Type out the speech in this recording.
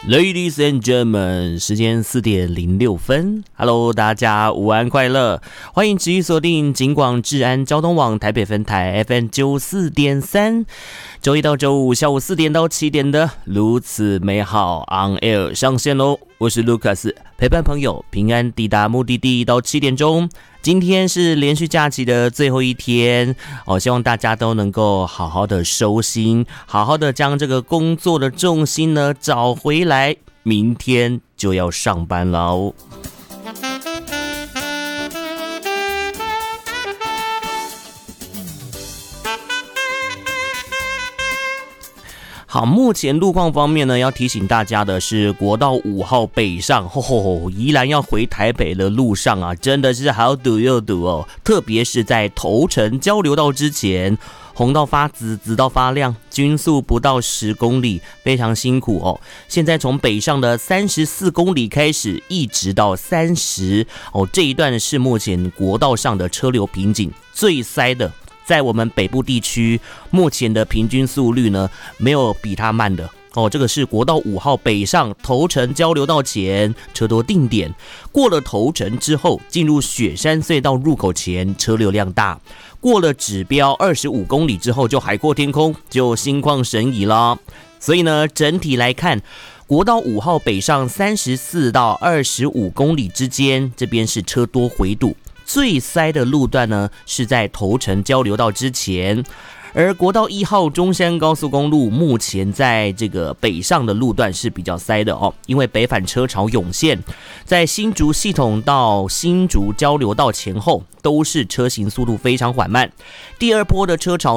Ladies and gentlemen， 时间4点06分。Hello， 大家午安快乐，欢迎持续锁定警广治安交通网台北分台 FM 94.3，周一到周五下午4点到7点的如此美好 On Air 上线喽。我是 Lucas， 陪伴朋友平安抵达目的地到7点钟。今天是连续假期的最后一天希望大家都能够好好的收心，好好的将这个工作的重心呢找回来，明天就要上班了哦。好，目前路况方面呢，要提醒大家的是，国道5号北上，宜兰要回台北的路上啊，真的是好堵又堵哦，特别是在头城交流道之前，红到发紫，紫到发亮，均速不到10公里，非常辛苦哦。现在从北上的34公里开始，一直到30这一段是目前国道上的车流瓶颈最塞的。在我们北部地区，目前的平均速率呢，没有比它慢的这个是国道5号北上头城交流道前车多定点，过了头城之后，进入雪山隧道入口前车流量大，过了指标25公里之后就海阔天空，就心旷神怡了。所以呢，整体来看，国道5号北上34到25公里之间，这边是车多回堵。最塞的路段呢，是在头城交流道之前，而国道1号中山高速公路目前在这个北上的路段是比较塞的因为北返车潮涌现，在新竹系统到新竹交流道前后都是车行速度非常缓慢，第二波的车潮